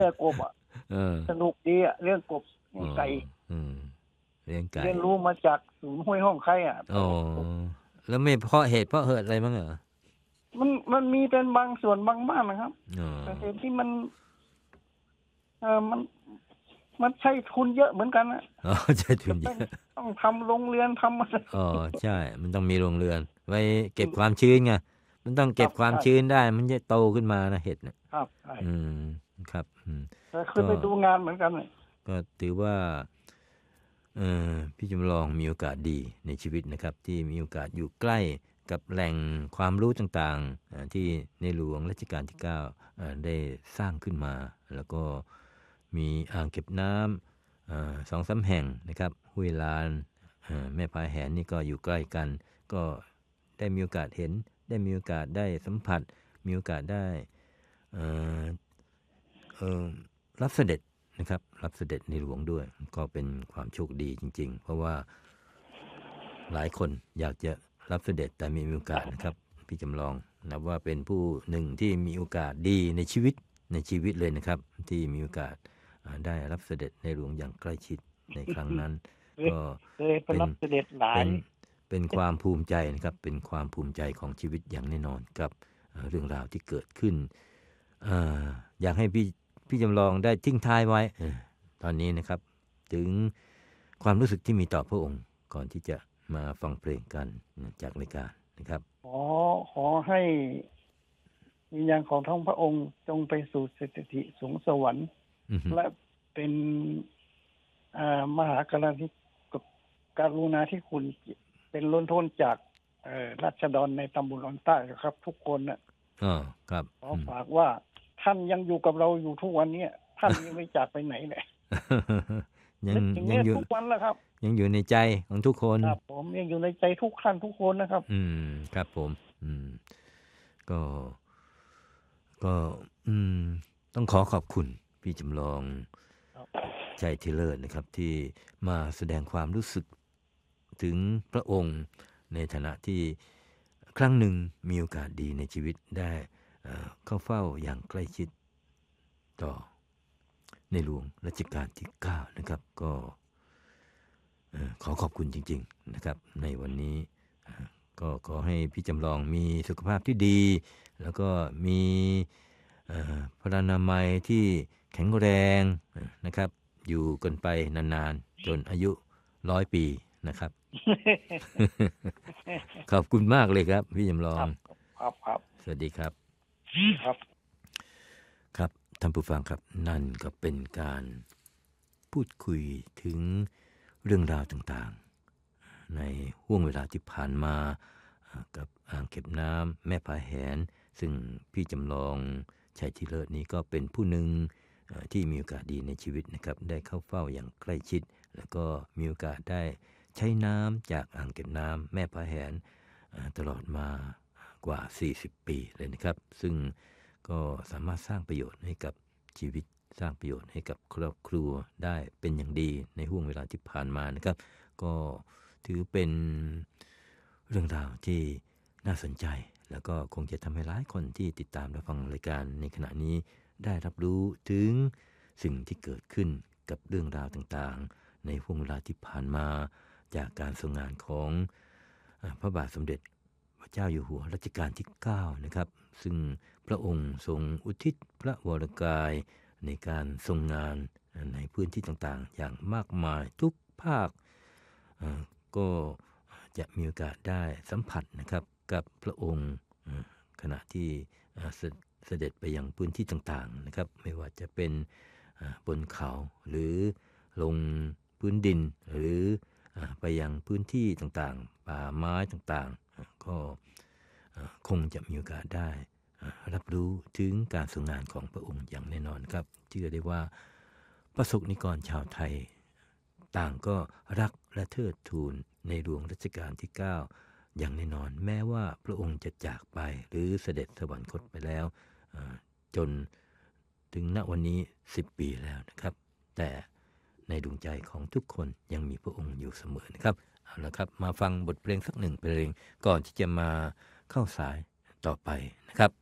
กบอ่ะเออสนุกดีอ่ะเรื่องกบเลี้ยงไก่อืมเลี้ยงไก่เรียนรู้มาจากศูนย์ห้วยห้องไข่อ่ะอ๋อแล้วไม่เพาะเห็ดเพาะเหิดอะไรบ้างเหรอมันมีเป็นบางส่วนบางบ้านนะครับอ๋อแต่เหตุที่มันมันใช้ทุนเยอะเหมือนกันนะอ๋อใช่ทุจะนเยเป็นอะต้องทำโรงเรือนทำอะไรอ๋อใช่มันต้องมีโรงเรือนไว้เก็บความชื้นไงมันต้องครับเก็บความใช่ชื้นได้มันจะโตขึ้นมานะเห็ดเนี่ยครับใช่อืมครับแต่เคยก็ไปดูงานเหมือนกันเลยก็ถือว่าพี่จำลองมีโอกาสดีในชีวิตนะครับที่มีโอกาสอยู่ใกล้กับแหล่งความรู้ต่างๆที่ในหลวงรัชกาลที่9ได้สร้างขึ้นมาแล้วก็มีอ่างเก็บน้ำ2-3 แห่งนะครับห้วยลานแม่พายแหนนี่ก็อยู่ใกล้กันก็ได้มีโอกาสเห็นได้มีโอกาสได้สัมผัสมีโอกาสได้เอ่อเอ่อรับเสด็จนะครับรับเสด็จในหลวงด้วยก็เป็นความโชคดีจริงๆเพราะว่าหลายคนอยากจะรับเสด็จแต่ไม่มีโอกาสนะครับพี่จำลองนับว่าเป็นผู้หนึ่งที่มีโอกาสดีในชีวิตเลยนะครับที่มีโอกาสได้รับเสด็จในหลวงอย่างใกล้ชิดในครั้งนั้นก็เคยไปเป็นรับเสด็จหลายเป็นเป็นความภูมิใจนะครับเป็นความภูมิใจของชีวิตอย่างแน่นอนกับเรื่องราวที่เกิดขึ้นอยากให้พี่จำลองได้ทิ้งท้ายไว้ตอนนี้นะครับถึงความรู้สึกที่มีต่อพระองค์ก่อนที่จะมาฟังเพลงกันจากรายการนะครับขอให้วิญญาณของท้องพระองค์จงไปสู่สถิตสูงสวรรค์และเป็นมหากรุณาธิคุณเป็นล้นพ้นจากราษฎรในตำบลออนใต้ครับ ทุกคนนะครับขอฝากว่าท่านยังอยู่กับเราอยู่ทุกวันนี้ท่านยังไม่จากไปไหนเลยยังอยู่ทุกวันแล้วครับยังอยู่ในใจของทุกคนครับผมยังอยู่ในใจทุกท่านทุกคนนะครับครับผมก็ก็ต้องขอบคุณพี่จำลองใจที่เลิศนะครับที่มาแสดงความรู้สึกถึงพระองค์ในฐานะที่ครั้งหนึ่งมีโอกาสดีในชีวิตได้เข้าเฝ้าอย่างใกล้ชิดต่อในหลวงรัชกาลที่9นะครับก็ขอบคุณจริงๆนะครับในวันนี้ก็ขอให้พี่จำลองมีสุขภาพที่ดีแล้วก็มีพลานามัยที่แข็งแรงนะครับอยู่กันไปนานๆจนอายุ100 ปีนะครับ ขอบคุณมากเลยครับพี่จำลองครับสวัสดีครับครับครับท่านผู้ฟังครับนั่นก็เป็นการพูดคุยถึงเรื่องราวต่างๆในห่วงเวลาที่ผ่านมากับอ่างเก็บน้ำแม่พาแหนซึ่งพี่จำลองชัยทิเลิศนี้ก็เป็นผู้หนึ่งที่มีโอกาสดีในชีวิตนะครับได้เข้าเฝ้าอย่างใกล้ชิดแล้วก็มีโอกาสได้ใช้น้ำจากอ่างเก็บน้ำแม่พาแหนตลอดมากว่า40 ปีเลยนะครับซึ่งก็สามารถสร้างประโยชน์ให้กับชีวิตสร้างประโยชน์ให้กับครอบครัวได้เป็นอย่างดีในห่วงเวลาที่ผ่านมานะครับก็ถือเป็นเรื่องราวที่น่าสนใจแล้วก็คงจะทำให้หลายคนที่ติดตามและฟังรายการในขณะนี้ได้รับรู้ถึงสิ่งที่เกิดขึ้นกับเรื่องราวต่างๆในห่วงเวลาที่ผ่านมาจากการทรงงานของพระบาทสมเด็จพระเจ้าอยู่หัวรัชกาลที่9นะครับซึ่งพระองค์ทรงอุทิศพระวรกายในการทรงงานในพื้นที่ต่างๆอย่างมากมายทุกภาคก็จะมีโอกาสได้สัมผัสนะครับกับพระองค์ขณะที่เสด็จไปยังพื้นที่ต่างๆนะครับไม่ว่าจะเป็นบนเขาหรือลงพื้นดินหรือไปยังพื้นที่ต่างๆป่าไม้ต่างๆก็คงจะมีโอกาสได้รับรู้ถึงการทรงงานของพระองค์อย่างแน่นอนครับเชื่อได้ว่าประสบนิกรชาวไทยต่างก็รักและเทิดทูนในหลวงรัชกาลที่9อย่างแน่นอนแม้ว่าพระองค์จะจากไปหรือเสด็จสวรรคตไปแล้วจนถึงณวันนี้10 ปีแล้วนะครับแต่ในดวงใจของทุกคนยังมีพระองค์อยู่เสมอนะครับเอาละครับมาฟังบทเพลงสักหนึ่งเพลงก่อนที่จะมาเข้าสายต่อไปนะครับ